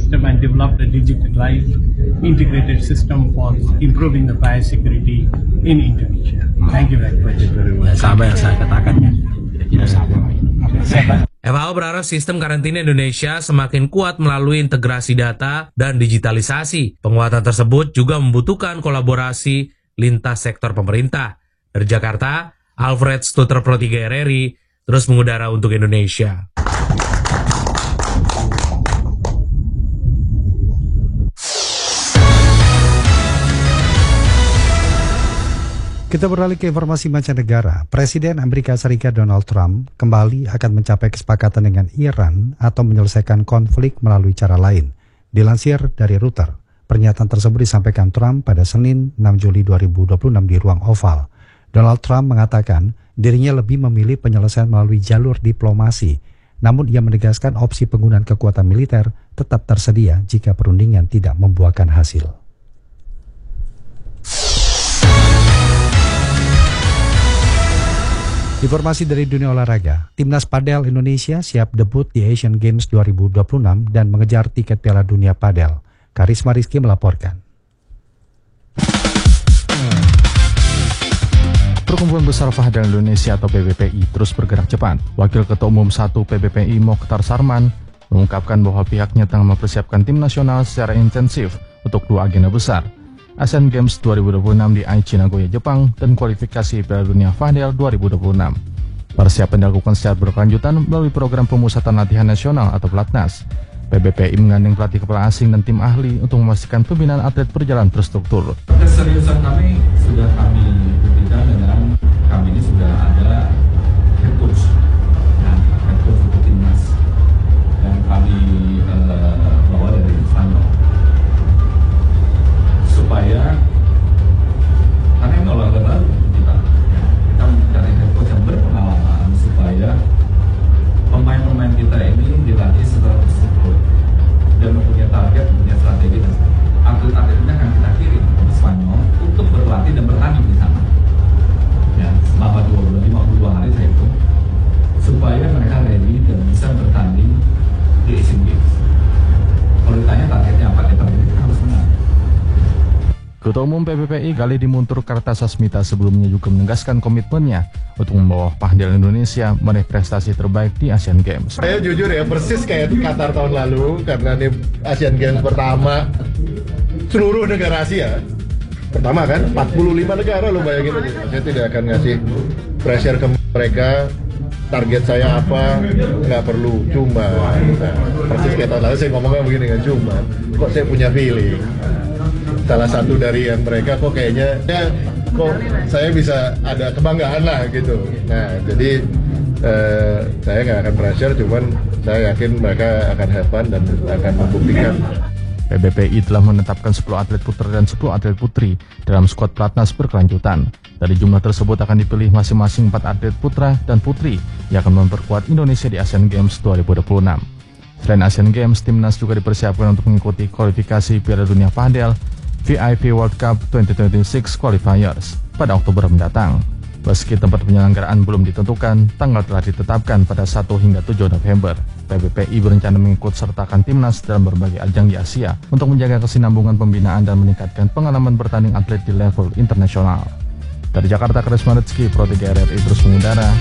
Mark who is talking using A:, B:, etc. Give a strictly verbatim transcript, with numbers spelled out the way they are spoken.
A: system and developed a digitalized integrated system for improving the biosecurity in Indonesia. Thank you very much.
B: Sama yang saya katakan ya. Tidak sama.
C: F A O berharap sistem karantina Indonesia semakin kuat melalui integrasi data dan digitalisasi. Penguatan tersebut juga membutuhkan kolaborasi lintas sektor pemerintah. Dari Jakarta, Alfred Stuter Pro tiga R R I, terus mengudara untuk Indonesia.
D: Kita beralih ke informasi mancanegara. Presiden Amerika Serikat Donald Trump kembali akan mencapai kesepakatan dengan Iran atau menyelesaikan konflik melalui cara lain. Dilansir dari Reuters, pernyataan tersebut disampaikan Trump pada Senin enam Juli dua ribu dua puluh enam di ruang Oval. Donald Trump mengatakan dirinya lebih memilih penyelesaian melalui jalur diplomasi, namun ia menegaskan opsi penggunaan kekuatan militer tetap tersedia jika perundingan tidak membuahkan hasil. Informasi dari dunia olahraga, Timnas Padel Indonesia siap debut di Asian Games dua ribu dua puluh enam dan mengejar tiket Piala Dunia Padel. Karisma Rizky melaporkan.
E: Perkumpulan Besar Padel Indonesia atau P B P I terus bergerak cepat. Wakil Ketua Umum satu P B P I Mokhtar Sarman mengungkapkan bahwa pihaknya tengah mempersiapkan tim nasional secara intensif untuk dua agenda besar. Asian Games dua ribu dua puluh enam di Aichi, Nagoya, Jepang, dan kualifikasi Piala Dunia Padel dua ribu dua puluh enam. Persiapan dilakukan secara berkelanjutan melalui program pemusatan latihan nasional atau Pelatnas. P B P I menggandeng pelatih kepala asing dan tim ahli untuk memastikan pembinaan atlet berjalan terstruktur.
F: Keseriusan kami sudah kami buktikan dengan kami ini sudah ada head coach, nah, head coach untuk timnas yang kami uh, bawa dari Spanyol. Supaya karena ini olahraga baru kita, ya, kita mencari head coach yang berpengalaman supaya pemain-pemain kita ini dilatih secara terstruktur dan mempunyai target, mempunyai strategi, dan atlet-atletnya akan kita kirim ke Spanyol untuk berlatih dan bertanding di sana. Ya, selama dua bulan, lima puluh dua hari saya hitung, supaya mereka ready dan bisa bertanding di Asian Games. Kalau ditanya targetnya apa, ya targetnya kita harus menang.
E: Ketua Umum P B P I Galih Dimuntur Kartasasmita sebelumnya juga menegaskan komitmennya untuk membawa Padel Indonesia meraih prestasi terbaik di Asian Games.
G: Saya jujur ya, persis kayak di Qatar tahun lalu, karena ini Asian Games pertama seluruh negara Asia. Pertama kan, empat puluh lima negara lo bayangin aja. Saya tidak akan ngasih pressure ke mereka, target saya apa, nggak perlu. Cuma, nah, persis kayak tahun lalu saya ngomongnya begini kan, cuma kok saya punya feeling. Salah satu dari yang mereka kok kayaknya ya, kok saya bisa ada kebanggaan lah gitu. Nah jadi eh, saya nggak akan pressure, cuman saya yakin mereka akan have fun dan akan membuktikan.
E: P B P I telah menetapkan sepuluh atlet putra dan sepuluh atlet putri dalam skuad Pelatnas berkelanjutan. Dari jumlah tersebut akan dipilih masing-masing empat atlet putra dan putri yang akan memperkuat Indonesia di Asian Games dua ribu dua puluh enam. Selain Asian Games, Timnas juga dipersiapkan untuk mengikuti kualifikasi Piala Dunia Padel V I P World Cup dua ribu dua puluh enam Qualifiers pada Oktober mendatang. Meski tempat penyelenggaraan belum ditentukan, tanggal telah ditetapkan pada satu hingga tujuh November. P B P I berencana mengikut sertakan Timnas dalam berbagai ajang di Asia untuk menjaga kesinambungan pembinaan dan meningkatkan pengalaman bertanding atlet di level internasional. Dari Jakarta, Karisma Rizky, Pro tiga R R I terus mengudara.